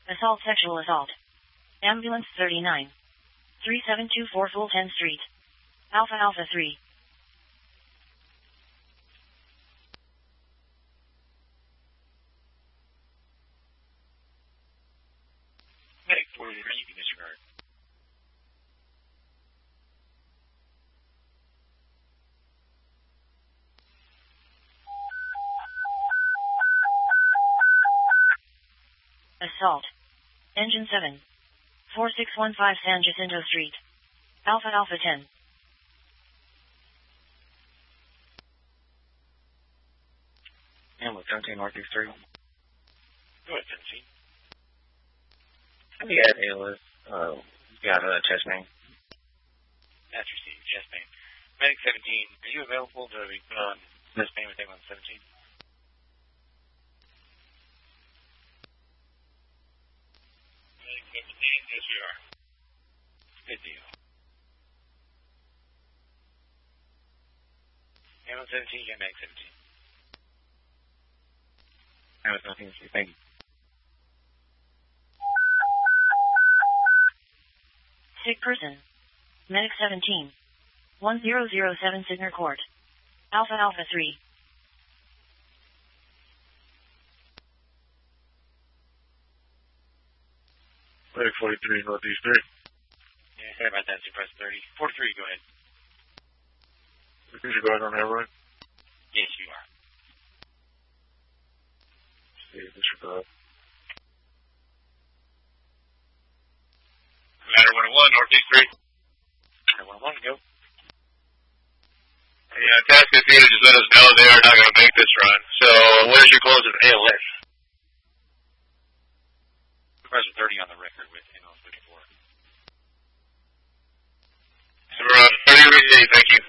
Assault, sexual assault. Ambulance 39. 3724 Fulton Street. Alpha Alpha 3. Medic 43, you can disregard. Assault. Engine 7. 4615 San Jacinto Street. Alpha Alpha 10. Hamlet 17 Northeast 3. Go ahead, 17. Have you got ALS? Got a chest pain. That's received, chest pain. Medic 17, are you available to be put on chest pain with ambulance 17? Medic 17, yes we are. Good deal. Ambulance 17, get Medic 17. Hamlet 17, thank you. Sick person. Medic 17. 1007 Signer Court. Alpha Alpha 3. Medic 43 Northeast 3. Yeah, sorry about that, suppress 30. 43, go ahead. Is you going on airline? Yes, you are. See, disregard. Ladder 101, Northeast 3. Ladder 101, go. Yeah, Task 15 just let us know they are not going to make this run. So, what is your close of ALS? Suppressor 30 on the record with NL 34. So, 30 received, thank you.